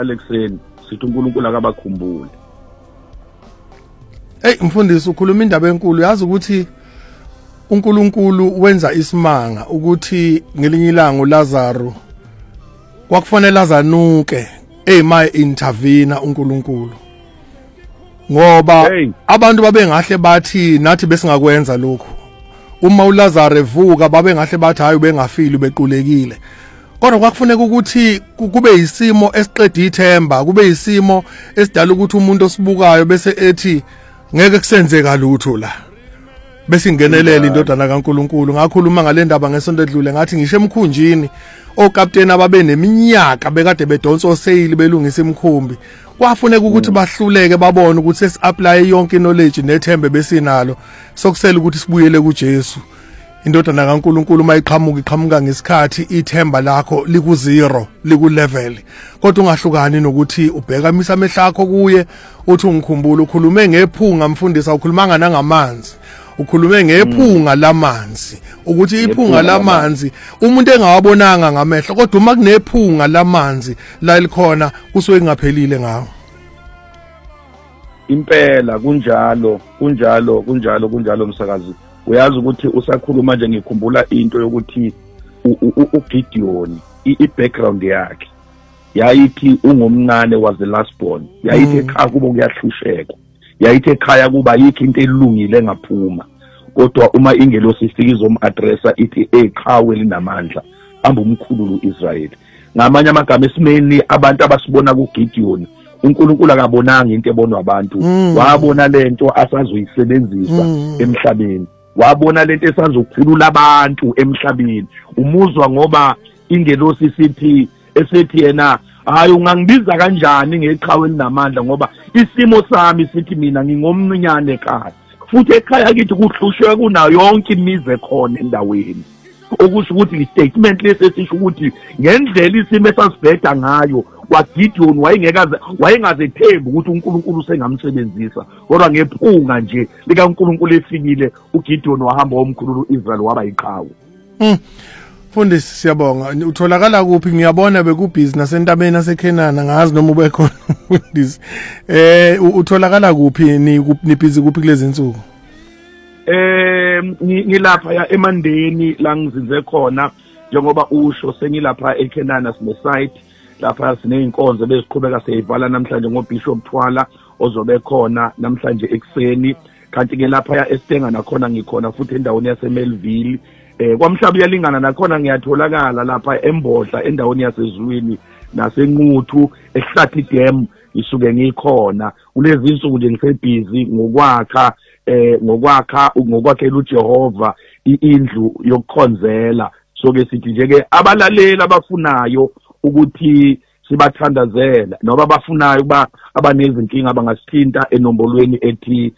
njalo ekseni sithi uNkulunkulu akabakhumbule. Hey mfundisi, ukhuluma indaba enkulu. Yazi ukuthi uNkulunkulu wenza isimanga ukuthi ngelinye ilanga uLazaro kwakufanele azanuke emaye intervene uNkulunkulu. Ngoba abantu babengahle bathi nathi besingakwenza lokho. Uma uLazaro evuka babengahle bathi hayi ubengafili bequlekile. Kodwa kwakufuneka ukuthi kube yisimo esiqeda ithemba, kube yisimo esidala ukuthi umuntu osibukayo bese ethi ngeke kusenzeka lutho la. Bese ingenelela indodana kaNkulunkulu. Ngakhuluma ngale ndaba ngesonto edlule ngathi ngisho emkhunjini okapteni ababe neminyaka bekade bedonsa oseyili belungisa imkhumbi. Kwafuneka ukuthi bahluleke babone ukuthi sesi-apply yonke knowledge nethembe besinalo sokusela ukuthi sibuyele kuJesu. Indodana kaNkulunkulu mayiqhamuka ngesikhathi ithemba lakho liku-0 liku-level. Kodwa ungahlukani nokuthi ubhekamisa amehlo akho kuye uthi ungikhumbula. Ukhulume ngephunga mfundisa, ukhulumanga nangamanzi. Ukhulume ngephunga lamanzi ukuthi iphunga lamanzi umuntu engawabonanga ngamehlo kodwa uma kunephunga lamanzi la likhona kusuke kungaphelile ngawo. Impela kunjalo msakazi. Uyazi ukuthi usakhuluma nje ngikhumbula into yokuthi uGideon i-background yakhe yayithi ungomncane was the last born. Yayithi ekhaya kuba kuyahlusheka. Yayithi ekhaya kuba yikho into elungile engaphuma. Kodwa uma ingelosi ifika izom-addressa ithi eqhawe linamandla hamba umkhulu uIsrael. Ngamanye amagama esimeni abantu abasibona kuGideon uNkulunkulu akabonanga into ebonwa abantu. Wabona lento asazoyisebenzisa emhlabeni. Wabona lento esazokhulula abantu emhlabeni. Umuzwa ngoba ingelosi esithi yena hayi ungangibiza kanjani ngeqhawe linamandla ngoba isimo sami sithi mina ngingomncane ekhaya. Futhi ekhaya kithi kuhlushwe kunayo yonke imize khona endaweni. Okusho ukuthi istatement lesisho ukuthi ngendlela isimo esasibheda ngayo kwaGideon wayengazethembi ukuthi uNkulunkulu usengamsebenzisa. Kodwa ngephunga nje likaNkulunkulu efikile uGideon wahamba omkhulu uIsrael waba iqhawe. Mfundisi siyabonga. Utholakala kuphi? Ngiyabona bekubusiness entabeni naseKenana ngazi noma ube khona mfundisi. Utholakala kuphi nibhizi kuphi kulezi insuku? Ngilapha ya eMandeni la ngizinze khona njengoba usho sengilapha eKenana sine site lapha sineyinkonzo beziqhubeka seyivala namhlanje ngoBishop Thwala ozobe khona namhlanje ekseni. Kanti ke lapha ya eStenga nakhona ngikhona futhi endaweni yaseMelville. Kwamhlaba uyalingana nakhona ngiyatholakala lapha eMbodla endaweni yasezulwini naseNquthu eHlathi Dam isuke ngikhona. Kulezi insuku nje ngisebhizi ngokwakhela uJehova indlu yokukhonzela. So ke sithi nje ke abalaleli abafunayo ukuthi sibathandazela noma abafunayo kuba abanezinkinga abangasithinta enombolweni ethi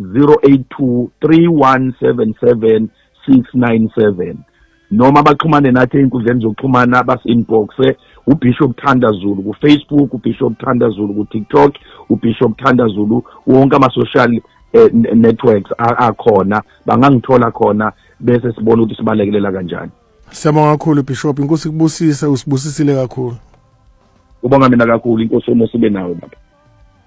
0823177697 noma baxhumane nathi einkundleni zokuxhumana bas-inbox uBishop Thanda Zulu kuFacebook, uBishop Thanda Zulu kuTikTok, uBishop Thanda Zulu wonke ama-social networks akhona bangangithola khona bese sibona ukuthi sibalekelela kanjani. Siyabonga kakhulu Bishop, inkosi kubusise, usibusisile kakhulu. Ubonga mina kakhulu, inkosi sibe nawe baba.